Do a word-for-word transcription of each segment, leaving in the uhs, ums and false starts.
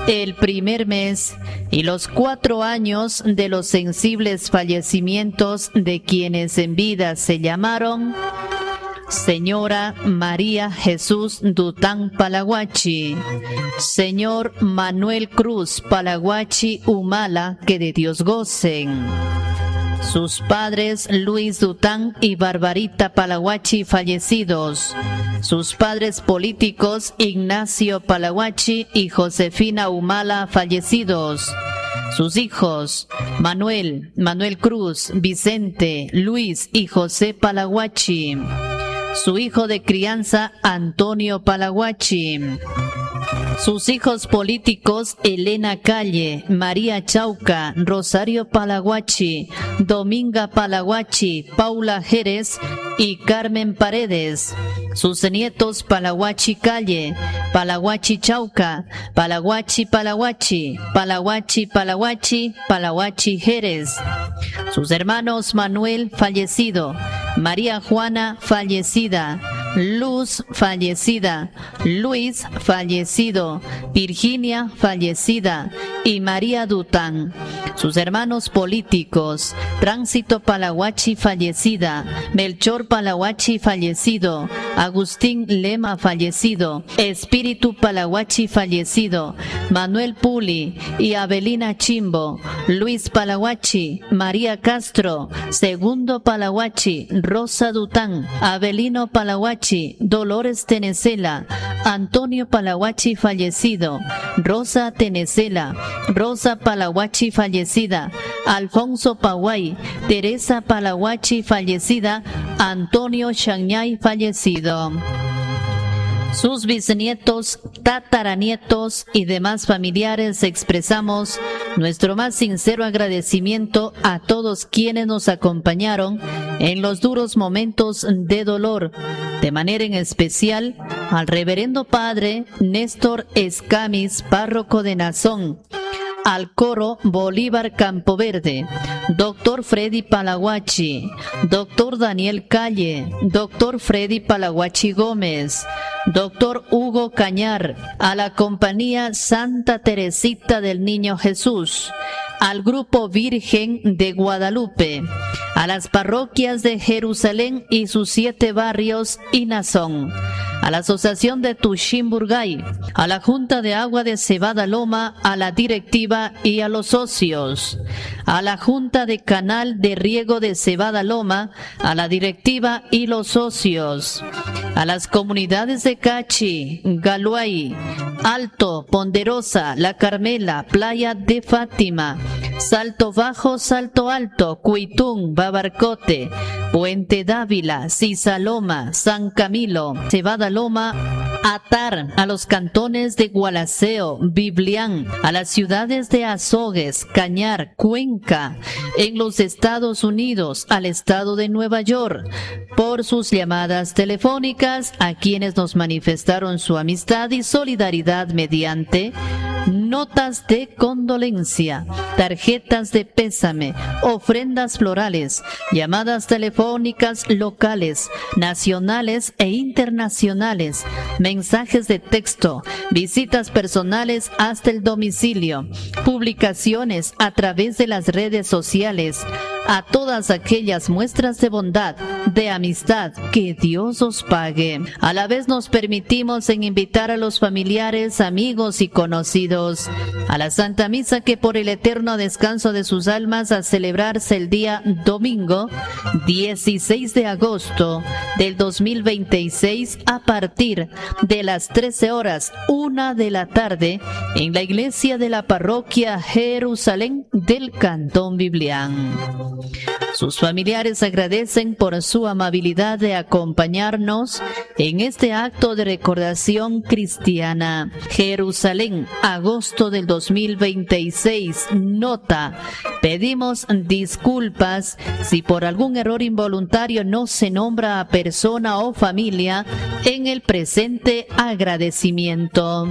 el primer mes y los cuatro años de los sensibles fallecimientos de quienes en vida se llamaron Señora María Jesús Dután Palaguachi, Señor Manuel Cruz Palaguachi Humala, que de Dios gocen. Sus padres Luis Dután y Barbarita Palaguachi fallecidos. Sus padres políticos Ignacio Palaguachi y Josefina Humala fallecidos. Sus hijos Manuel, Manuel Cruz, Vicente, Luis y José Palaguachi. Su hijo de crianza Antonio Palaguachi. Sus hijos políticos Elena Calle, María Chauca, Rosario Palaguachi, Dominga Palaguachi, Paula Jerez y Carmen Paredes. Sus nietos Palaguachi Calle, Palaguachi Chauca, Palaguachi Palaguachi, Palaguachi Palaguachi, Palaguachi Jerez. Sus hermanos Manuel fallecido, María Juana fallecida, Luz fallecida, Luis fallecido, Virginia fallecida y María Dután. Sus hermanos políticos, Tránsito Palaguachi fallecida, Melchor Palaguachi fallecido, Agustín Lema fallecido, Espíritu Palaguachi fallecido, Manuel Puli y Abelina Chimbo, Luis Palaguachi, María Castro, Segundo Palaguachi, Rosa Dután, Abelino Palaguachi, Dolores Tenecela, Antonio Palaguachi fallecido, Rosa Tenecela, Rosa Palaguachi fallecida, Alfonso Paguay, Teresa Palaguachi fallecida, Antonio Chañay fallecido. Sus bisnietos, tataranietos y demás familiares expresamos nuestro más sincero agradecimiento a todos quienes nos acompañaron en los duros momentos de dolor, de manera en especial al reverendo padre Néstor Escamis, párroco de Nazón, al coro Bolívar Campoverde, doctor Freddy Palaguachi, doctor Daniel Calle, doctor Freddy Palaguachi Gómez, doctor Hugo Cañar, a la compañía Santa Teresita del Niño Jesús, al Grupo Virgen de Guadalupe, a las parroquias de Jerusalén y sus siete barrios y Nazón, a la Asociación de Tuximburgay, a la Junta de Agua de Cebada Loma, a la directiva y a los socios, a la Junta de Canal de Riego de Cebada Loma, a la directiva y los socios, a las comunidades de Cachi, Galuay, Alto, Ponderosa, La Carmela, Playa de Fátima, Salto Bajo, Salto Alto, Cuitún, Babarcote, Puente Dávila, Cisaloma, San Camilo, Cebada Loma, Atar, a los cantones de Gualaceo, Biblián, a las ciudades de Azogues, Cañar, Cuenca, en los Estados Unidos, al estado de Nueva York, por sus llamadas telefónicas, a quienes nos manifestaron su amistad y solidaridad mediante notas de condolencia, tarjetas de pésame, ofrendas florales, llamadas telefónicas locales, nacionales e internacionales, mensajes de texto, visitas personales hasta el domicilio, publicaciones a través de las redes sociales, a todas aquellas muestras de bondad, de amistad, que Dios os pague. A la vez nos permitimos en invitar a los familiares, amigos y conocidos a la Santa Misa, que por el eterno descanso de sus almas a celebrarse el día domingo dieciséis de agosto del dos mil veintiséis a partir de las trece horas, una de la tarde, en la iglesia de la parroquia Jerusalén del Cantón Biblián. Sus familiares agradecen por su amabilidad de acompañarnos en este acto de recordación cristiana. Jerusalén, agosto del dos mil veintiséis. Nota: pedimos disculpas si por algún error involuntario no se nombra a persona o familia en el presente agradecimiento.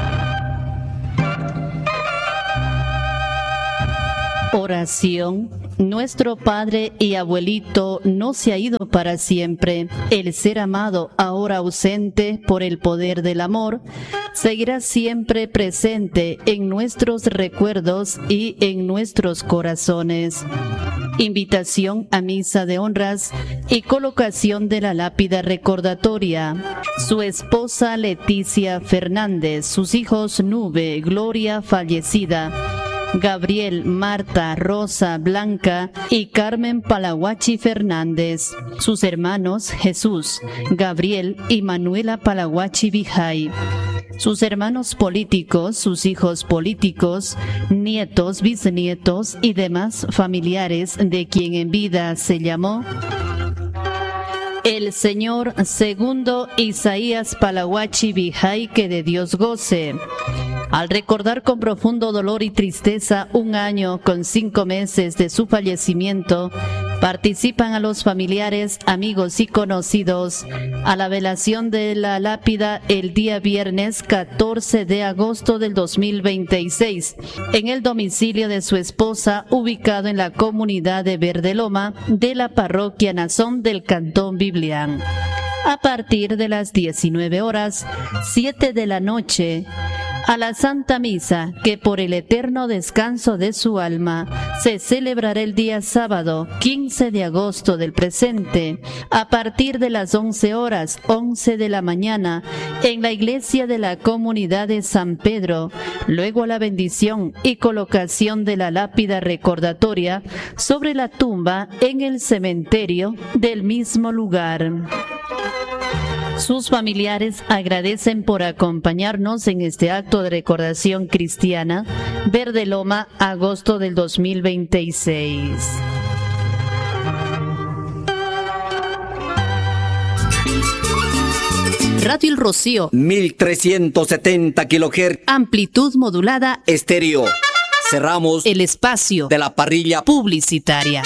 Oración Nuestro padre y abuelito no se ha ido para siempre. El ser amado, ahora ausente por el poder del amor, seguirá siempre presente en nuestros recuerdos y en nuestros corazones. Invitación a misa de honras y colocación de la lápida recordatoria. Su esposa Leticia Fernández, sus hijos Nube, Gloria fallecida, Gabriel, Marta, Rosa, Blanca y Carmen Palaguachi Fernández. Sus hermanos Jesús, Gabriel y Manuela Palaguachi Vijay. Sus hermanos políticos, sus hijos políticos, nietos, bisnietos y demás familiares de quien en vida se llamó el señor Segundo Isaías Palaguachi Vijay, que de Dios goce. Al recordar con profundo dolor y tristeza un año con cinco meses de su fallecimiento, participan a los familiares, amigos y conocidos a la velación de la lápida el día viernes catorce de agosto del dos mil veintiséis en el domicilio de su esposa, ubicado en la comunidad de Verde Loma de la parroquia Nazón del Cantón Biblián. A partir de las diecinueve horas, siete de la noche, a la Santa Misa, que por el eterno descanso de su alma se celebrará el día sábado quince de agosto del presente, a partir de las once horas, once de la mañana, en la iglesia de la comunidad de San Pedro, luego a la bendición y colocación de la lápida recordatoria sobre la tumba en el cementerio del mismo lugar. Sus familiares agradecen por acompañarnos en este acto de recordación cristiana. Verde Loma, agosto del dos mil veintiséis. Radio El Rocío, mil trescientos setenta kilohertz, amplitud modulada, estéreo. Cerramos el espacio de la parrilla publicitaria.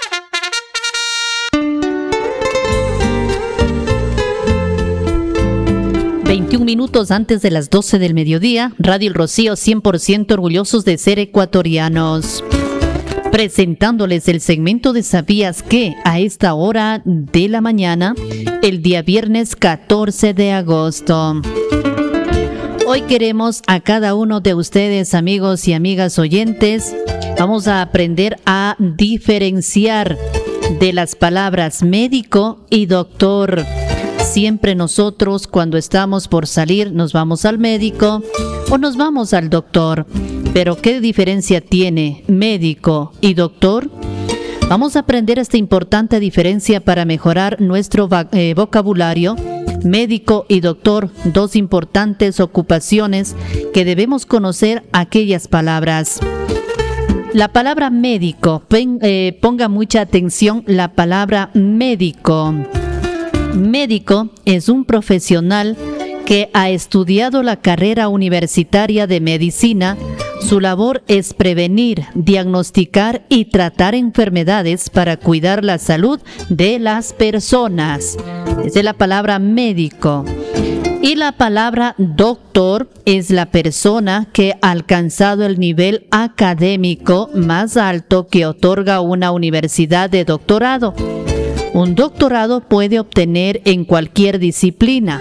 veintiún minutos antes de las doce del mediodía, Radio El Rocío, cien por ciento orgullosos de ser ecuatorianos. Presentándoles el segmento de ¿Sabías qué? A esta hora de la mañana, el día viernes catorce de agosto. Hoy queremos a cada uno de ustedes, amigos y amigas oyentes, vamos a aprender a diferenciar de las palabras médico y doctor. Siempre nosotros, cuando estamos por salir, nos vamos al médico o nos vamos al doctor. Pero ¿qué diferencia tiene médico y doctor? Vamos a aprender esta importante diferencia para mejorar nuestro eh, vocabulario. Médico y doctor, dos importantes ocupaciones que debemos conocer aquellas palabras. La palabra médico, pen, eh, ponga mucha atención, la palabra médico. Médico es un profesional que ha estudiado la carrera universitaria de medicina. Su labor es prevenir, diagnosticar y tratar enfermedades para cuidar la salud de las personas. Esa es la palabra médico. Y la palabra doctor es la persona que ha alcanzado el nivel académico más alto que otorga una universidad de doctorado. Un doctorado puede obtener en cualquier disciplina,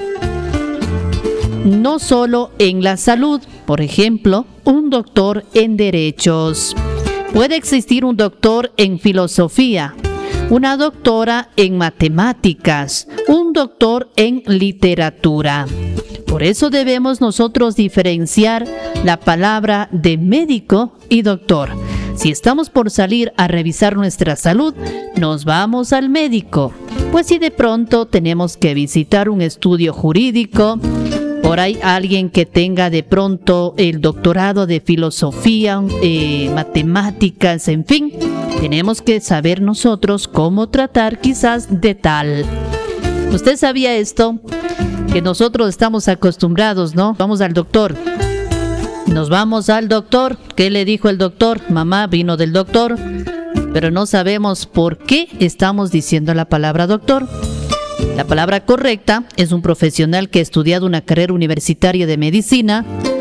no solo en la salud. Por ejemplo, un doctor en derechos. Puede existir un doctor en filosofía, una doctora en matemáticas, un doctor en literatura. Por eso debemos nosotros diferenciar la palabra de médico y doctor. Si estamos por salir a revisar nuestra salud, nos vamos al médico. Pues si de pronto tenemos que visitar un estudio jurídico, por ahí alguien que tenga de pronto el doctorado de filosofía, eh, matemáticas, en fin, tenemos que saber nosotros cómo tratar quizás de tal. ¿Usted sabía esto? Que nosotros estamos acostumbrados, ¿no? Vamos al doctor. Nos vamos al doctor. ¿Qué le dijo el doctor? Mamá vino del doctor. Pero no sabemos por qué estamos diciendo la palabra doctor. La palabra correcta es un profesional que ha estudiado una carrera universitaria de medicina,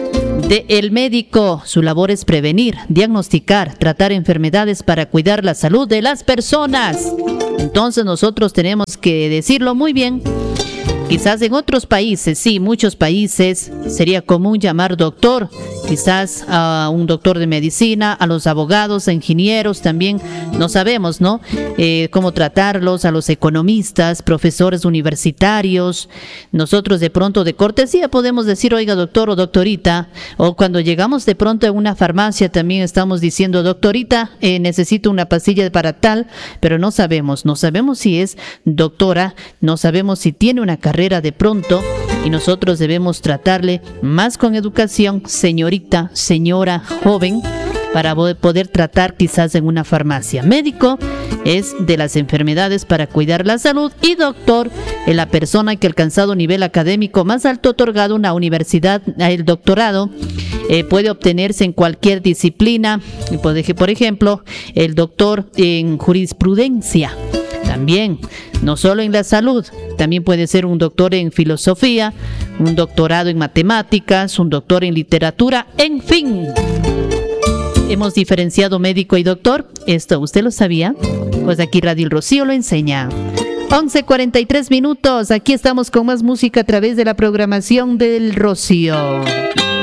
De el médico, su labor es prevenir, diagnosticar, tratar enfermedades para cuidar la salud de las personas. Entonces nosotros tenemos que decirlo muy bien. Quizás en otros países, sí, muchos países, sería común llamar doctor, quizás a un doctor de medicina, a los abogados, a ingenieros también, no sabemos, ¿no? Eh, cómo tratarlos, a los economistas, profesores universitarios. Nosotros de pronto de cortesía podemos decir, oiga doctor o doctorita, o cuando llegamos de pronto a una farmacia también estamos diciendo, doctorita, eh, necesito una pastilla para tal, pero no sabemos, no sabemos si es doctora, no sabemos si tiene una carrera de pronto, y nosotros debemos tratarle más con educación, señorita, señora, joven, para poder tratar quizás en una farmacia. Médico es de las enfermedades para cuidar la salud, y doctor es la persona que ha alcanzado nivel académico más alto otorgado en una universidad. El doctorado eh, puede obtenerse en cualquier disciplina, por ejemplo, el doctor en jurisprudencia. También, no solo en la salud, también puede ser un doctor en filosofía, un doctorado en matemáticas, un doctor en literatura, en fin. Hemos diferenciado médico y doctor. ¿Esto usted lo sabía? Pues aquí Radio El Rocío lo enseña. once cuarenta y tres minutos, aquí estamos con más música a través de la programación del Rocío.